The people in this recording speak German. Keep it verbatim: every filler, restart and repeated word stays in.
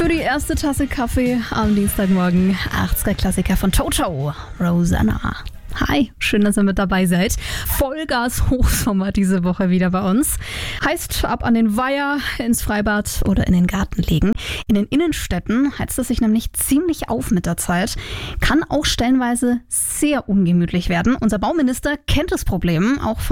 für die erste Tasse Kaffee am Dienstagmorgen. achtziger-Klassiker von Toto, Rosanna. Hi, schön, dass ihr mit dabei seid. Vollgas Hochsommer diese Woche wieder bei uns. Heißt, ab an den Weiher, ins Freibad oder in den Garten legen. In den Innenstädten heizt es sich nämlich ziemlich auf mit der Zeit. Kann auch stellenweise sehr ungemütlich werden. Unser Bauminister kennt das Problem, auch